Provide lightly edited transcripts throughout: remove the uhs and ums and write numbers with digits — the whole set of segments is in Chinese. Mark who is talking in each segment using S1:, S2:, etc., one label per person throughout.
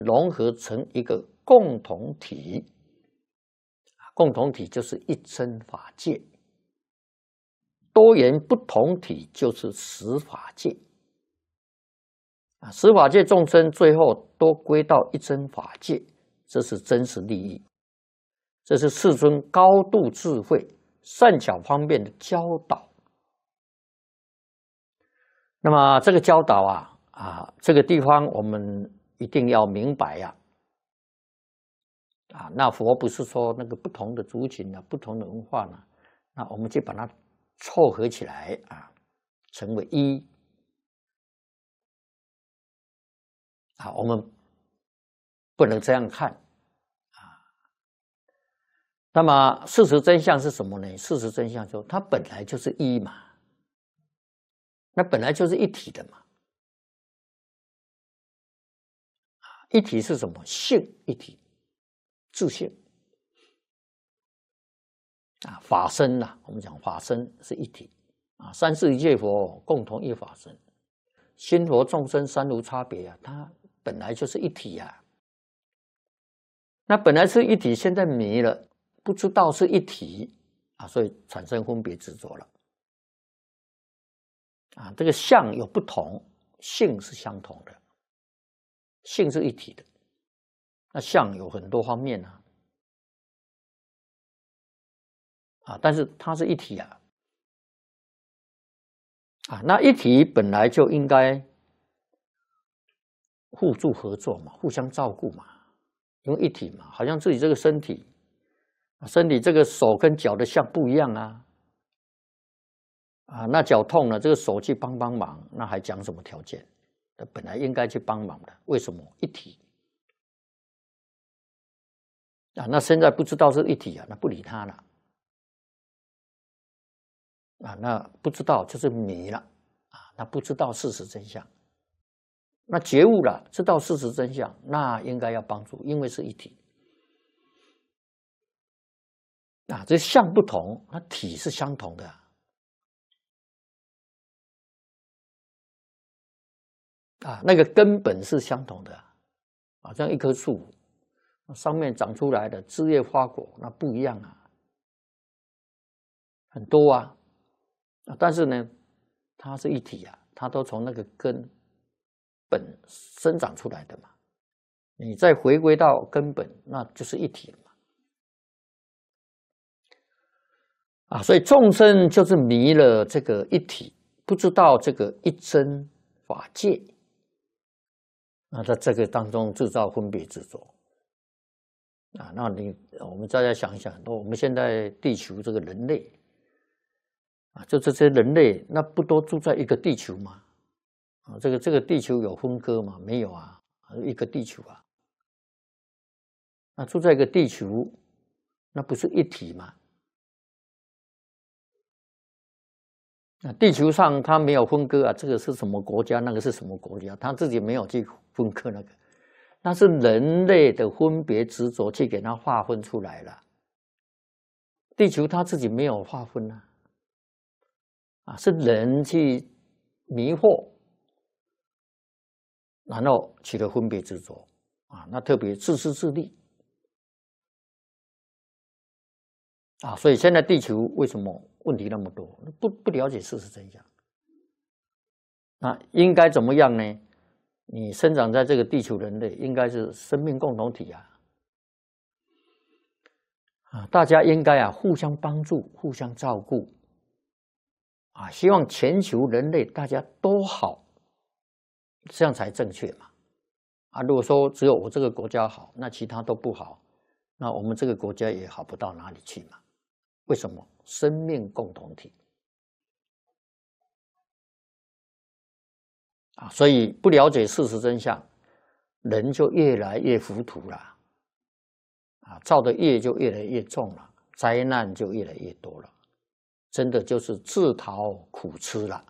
S1: 融合成一个共同体。共同体就是一真法界，多元不同体就是十法界。十法界众生最后都归到一真法界，这是真实利益，这是世尊高度智慧、善巧方便的教导。那么这个教导这个地方我们一定要明白呀。那佛不是说那个不同的族群不同的文化呢，那我们就把它凑合起来成为一。我们不能这样看那么事实真相是什么呢？事实真相说，它本来就是一嘛，那本来就是一体的嘛。一体是什么？性一体，自性法身我们讲法身是一体三世一切佛共同一法身，心佛众生三无差别它本来就是一体那本来是一体，现在迷了，不知道是一体所以产生分别执着了这个相有不同，性是相同的，性是一体的，那相有很多方面但是它是一体那一体本来就应该互助合作嘛，互相照顾嘛，因为一体嘛，好像自己这个身体这个手跟脚的相不一样那脚痛了，这个手去帮忙，那还讲什么条件？本来应该去帮忙的，为什么一体那现在不知道是一体那不理他了那不知道就是迷了那不知道事实真相。那觉悟了，知道事实真相，那应该要帮助，因为是一体这相不同，那体是相同的那个根本是相同的像一棵树上面长出来的枝叶花果，那不一样很多但是呢，它是一体它都从那个根本生长出来的嘛，你再回归到根本，那就是一体了嘛所以众生就是迷了这个一体，不知道这个一真法界在这个当中制造分别执着那我们大家想一想，我们现在地球这个人类就这些人类，那不都住在一个地球吗？这个地球有分割吗？没有一个地球那住在一个地球，那不是一体吗？那地球上它没有分割这个是什么国家，那个是什么国家，它自己没有去分割那个，那是人类的分别执着去给它划分出来了。地球它自己没有划分是人去迷惑，然后起了分别执着那特别自私自利所以现在地球为什么问题那么多？不了解事实真相。那应该怎么样呢？你生长在这个地球人类，应该是生命共同体大家应该互相帮助，互相照顾希望全球人类大家都好，这样才正确嘛如果说只有我这个国家好，那其他都不好，那我们这个国家也好不到哪里去嘛。为什么？生命共同体所以不了解事实真相，人就越来越糊涂了造的业就越来越重了，灾难就越来越多了，真的就是自讨苦吃了。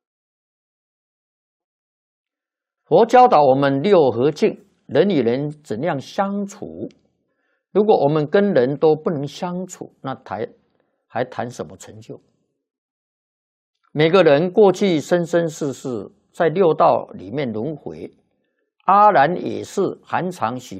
S1: 佛教导我们六合境，人与人怎样相处。如果我们跟人都不能相处，那还谈什么成就？每个人过去生生世世在六道里面轮回， 阿难也是含藏许